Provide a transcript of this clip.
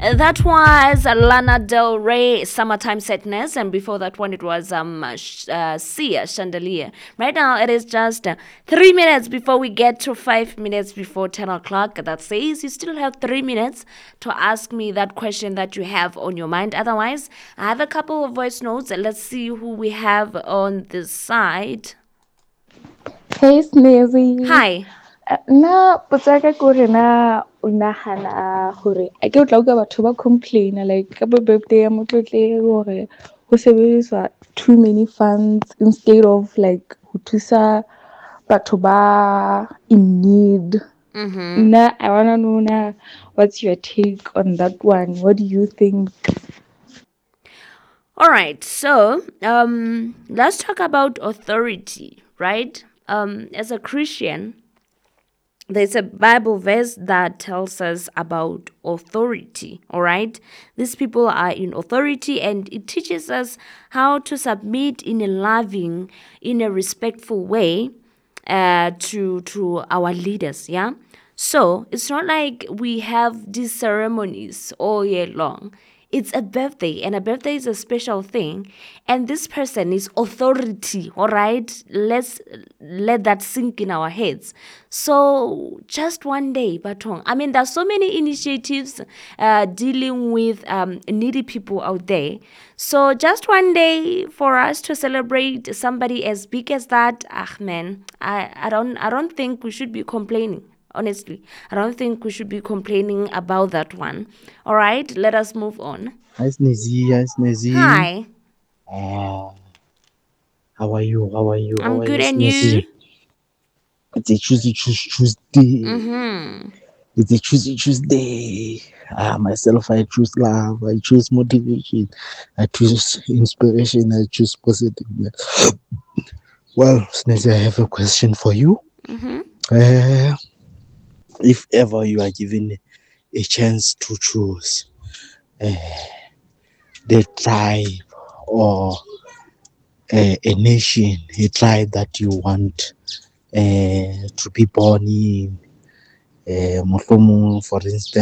That was Lana Del Rey, Summertime Sadness, and before that one it was Sia, Chandelier. Right now it is just 3 minutes before we get to 5 minutes before 10 o'clock. That says you still have 3 minutes to ask me that question that you have on your mind. Otherwise, I have a couple of voice notes. Let's see who we have on this side. Hey Snazzy. Hi. Na potsaka ko re na o nagana gore a ke o tla utlwa batho ba complaina like ka bo birthday ya motlotle gore go sebediswa too many funds instead of like go thusa batho ba in need. Na I wanna know na what's your take on that one? What do you think? All right, so let's talk about authority, right? As a Christian, there's a Bible verse that tells us about authority, all right? These people are in authority and it teaches us how to submit in a loving, in a respectful way to our leaders, yeah? So it's not like we have these ceremonies all year long. It's a birthday, and a birthday is a special thing. And this person is authority, all right? Let's let that sink in our heads. So just one day, Batong. I mean, there's so many initiatives dealing with needy people out there. So just one day for us to celebrate somebody as big as that, man, I don't think we should be complaining. Honestly, I don't think we should be complaining about that one. All right, let us move on. Hi Snazzy, hi Snazzy. Hi, How are you? How are you? How I'm are good, you, and you? Snazzy? It's a Tuesday. It's a Tuesday. Myself, I choose love. I choose motivation. I choose inspiration. I choose positiveness. Well, Snazzy, I have a question for you. If ever you are given a chance to choose the tribe or a nation, a tribe that you want to be born in, mohlomong, for instance,